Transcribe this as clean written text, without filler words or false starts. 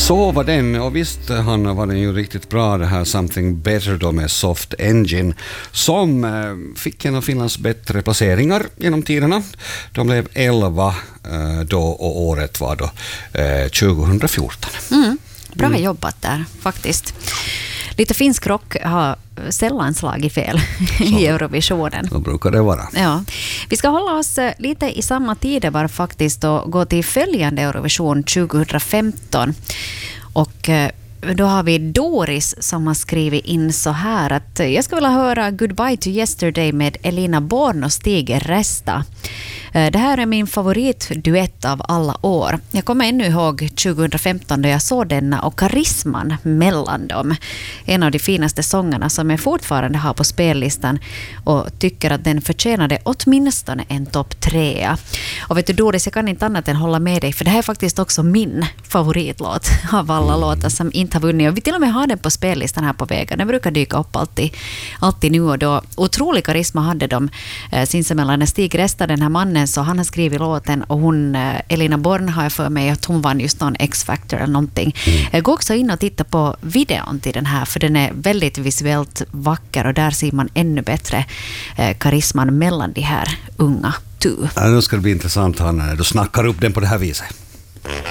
Så var den, och visst Hanna var den ju riktigt bra, det här Something Better då med Soft Engine, som fick en av Finlands bättre placeringar genom tiderna. De blev 11 då, och året var då 2014. Bra jobbat där faktiskt. Lite finsk rock har sällan slagit fel i Eurovisionen. Så brukar det vara. Ja. Vi ska hålla oss lite i samma tidevarv faktiskt och gå till följande Eurovision 2015. Och då har vi Doris som har skrivit in så här att jag skulle vilja höra Goodbye to Yesterday med Elina Born och Stig Resta. Det här är min favoritduett av alla år. Jag kommer ännu ihåg 2015 då jag såg denna och karisman mellan dem. En av de finaste sångerna som jag fortfarande har på spellistan och tycker att den förtjänade åtminstone en topp 3. Och vet du Doris, jag kan inte annat än hålla med dig, för det här är faktiskt också min favoritlåt av alla låtar som inte har vunnit. Och vi till och med har den på spellistan här på vägen. Den brukar dyka upp alltid nu och då. Otrolig karisma hade de sinsemellan. När Stig Resta, den här mannen, så han har skrivit låten, och hon, Elina Born, har jag för mig att hon vann just någon X-Factor eller någonting. Gå också in och titta på videon till den här, för den är väldigt visuellt vacker och där ser man ännu bättre karisman mellan de här unga tu. Ja, nu ska det bli intressant Hanna när du snackar upp den på det här viset.